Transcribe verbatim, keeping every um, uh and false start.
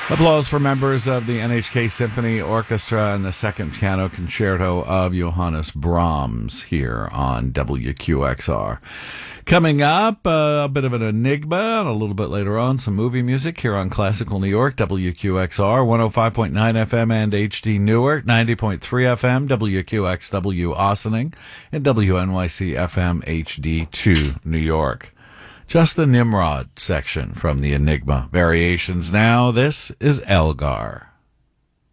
Applause for members of the N H K Symphony Orchestra and the Second Piano Concerto of Johannes Brahms here on W Q X R. Coming up, uh, a bit of an enigma, and a little bit later on, some movie music here on Classical New York, W Q X R, one oh five point nine F M and H D Newark, ninety point three F M, W Q X W Ossining, and W N Y C F M H D two New York. Just the Nimrod section from the Enigma. Variations now. This is Elgar.